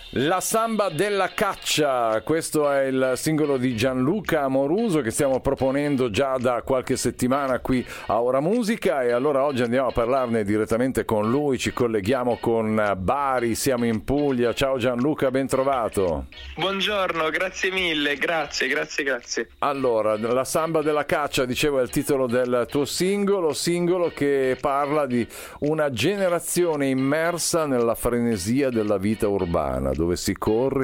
La samba della caccia, questo è il singolo di Gianluca Amoruso che stiamo proponendo già da qualche settimana qui a Ora Musica, e allora oggi andiamo a parlarne direttamente con lui. Ci colleghiamo con Bari, siamo in Puglia. Ciao Gianluca, ben trovato. Buongiorno, grazie mille, grazie. Allora, la samba della caccia, dicevo, è il titolo del tuo singolo che parla di una generazione immersa nella frenesia della vita urbana, dove si corre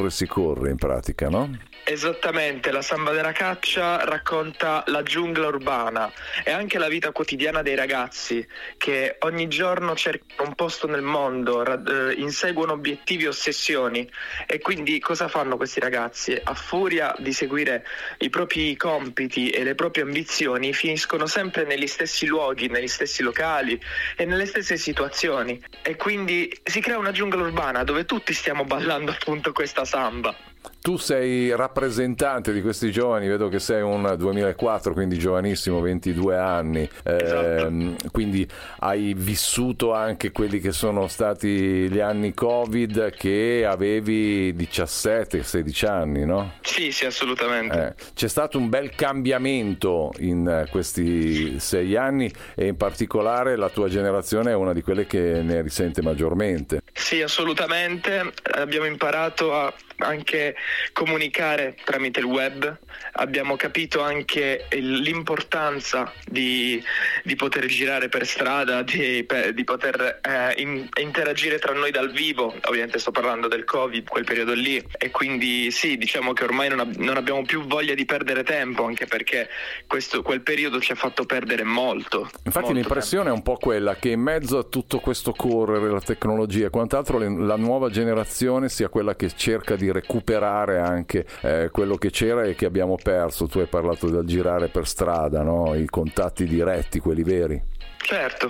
in pratica, no? Esattamente, la samba della caccia racconta la giungla urbana e anche la vita quotidiana dei ragazzi che ogni giorno cercano un posto nel mondo, inseguono obiettivi e ossessioni. E quindi cosa fanno questi ragazzi? A furia di seguire i propri compiti e le proprie ambizioni, finiscono sempre negli stessi luoghi, negli stessi locali e nelle stesse situazioni, e quindi si crea una giungla urbana dove tutti stiamo ballando appunto questa samba. Tu sei rappresentante di questi giovani, vedo che sei un 2004, quindi giovanissimo, 22 anni, Esatto. Quindi hai vissuto anche quelli che sono stati gli anni Covid, che avevi 17-16 anni, no? Sì, assolutamente. C'è stato un bel cambiamento in questi 6 anni e in particolare la tua generazione è una di quelle che ne risente maggiormente. Sì, assolutamente. Abbiamo imparato a anche comunicare tramite il web, abbiamo capito anche l'importanza di poter girare per strada, di poter interagire tra noi dal vivo. Ovviamente sto parlando del Covid, quel periodo lì, e quindi sì, diciamo che ormai non abbiamo più voglia di perdere tempo, anche perché quel periodo ci ha fatto perdere molto. Infatti l'impressione è un po' quella che in mezzo a tutto questo correre, la tecnologia e quant'altro, la nuova generazione sia quella che cerca di recuperare anche quello che c'era e che abbiamo perso. Tu hai parlato del girare per strada, no? I contatti diretti, quelli veri. Certo.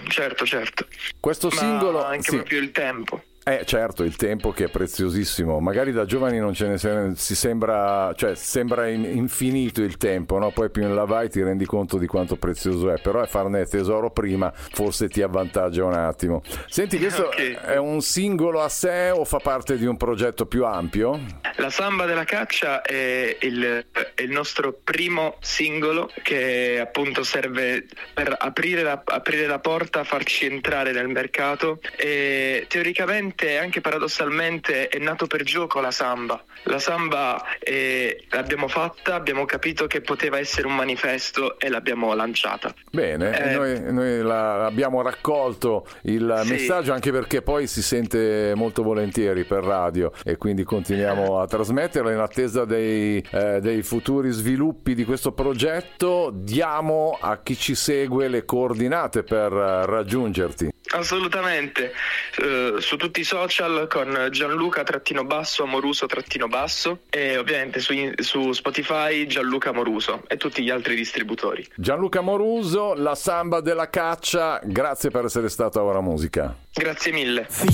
Questo singolo anche sì. proprio il tempo. Certo, il tempo che è preziosissimo. Magari da giovani non ce ne si sembra, cioè sembra infinito il tempo, no? Poi più in là vai ti rendi conto di quanto prezioso è, però farne tesoro prima forse ti avvantaggia un attimo. Senti, questo Okay. è un singolo a sé o fa parte di un progetto più ampio? La samba della caccia è il nostro primo singolo, che appunto serve per aprire la porta, farci entrare nel mercato, e teoricamente, anche paradossalmente, è nato per gioco la samba. La samba l'abbiamo fatta, abbiamo capito che poteva essere un manifesto e l'abbiamo lanciata. Bene, noi abbiamo raccolto il messaggio, anche perché poi si sente molto volentieri per radio, e quindi continuiamo a trasmetterlo in attesa dei futuri sviluppi di questo progetto. Diamo a chi ci segue le coordinate per raggiungerti. Assolutamente, su tutti i social con Gianluca-Amoruso-, e ovviamente su Spotify Gianluca Amoruso e tutti gli altri distributori. Gianluca Amoruso, la samba della caccia, grazie per essere stato a Ora Musica. Grazie mille.